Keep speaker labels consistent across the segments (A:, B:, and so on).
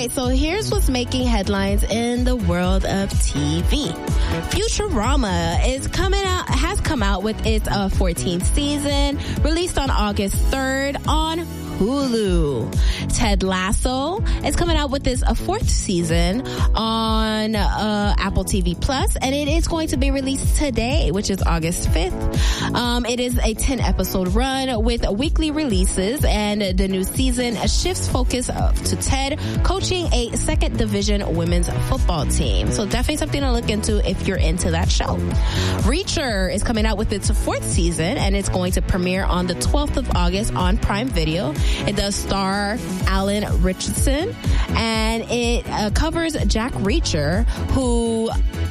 A: right, so here's what's making headlines in the world of TV. Futurama has come out with its 14th season, released on August 3rd on Hulu. Ted Lasso is coming out with its fourth season on Apple TV Plus, and it is going to be released today, which is August 5th. It is a 10-episode run with weekly releases, and the new season shifts focus to Ted coaching a second division women's football team. So definitely something to look into if you're into that show. Reacher is coming out with its fourth season, and it's going to premiere on the 12th of August on Prime Video. It does star Alan Richardson, and it covers Jack Reacher, who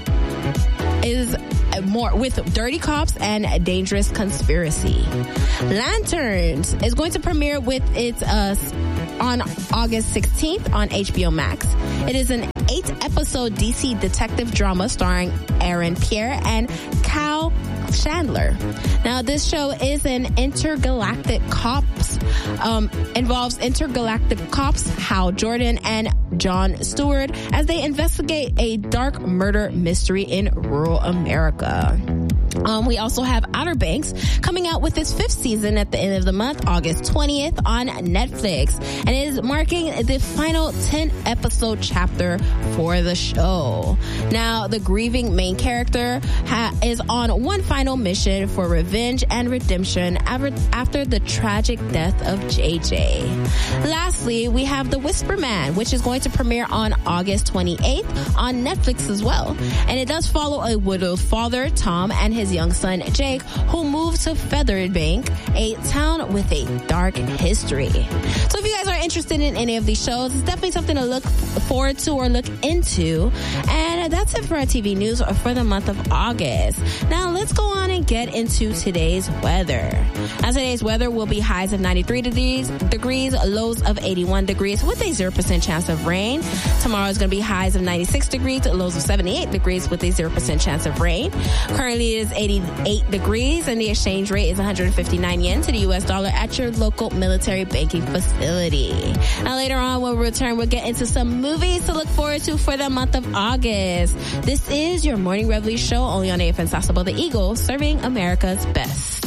A: is more with Dirty Cops and Dangerous Conspiracy. Lanterns is going to premiere with its on August 16th on HBO Max. It is an 8-episode DC detective drama starring Aaron Pierre and Kyle Chandler. Now, this show is an intergalactic cops, involves intergalactic cops Hal Jordan and Jon Stewart as they investigate a dark murder mystery in rural America. We also have Outer Banks coming out with its 5th season at the end of the month, August 20th on Netflix, and it is marking the final 10-episode chapter for the show. Now, the grieving main character is on one final mission for revenge and redemption after the tragic death of JJ. Lastly, we have The Whisper Man, which is going to premiere on August 28th on Netflix as well, and it does follow a widowed father, Tom, and his young son, Jake, who moved to Featherbank, a town with a dark history. So if you guys are interested in any of these shows, it's definitely something to look forward to or look into. And that's it for our TV news for the month of August. Now let's go on and get into today's weather. Now today's weather will be highs of 93 degrees, lows of 81 degrees with a 0% chance of rain. Tomorrow is going to be highs of 96 degrees, lows of 78 degrees with a 0% chance of rain. Currently it is 88 degrees and the exchange rate is 159 yen to the US dollar at your local military banking facility. Now later on when we return, we'll get into some movies to look forward to for the month of August. This is your Morning Reveille show only on AFN Sasabo, the Eagle, serving America's best.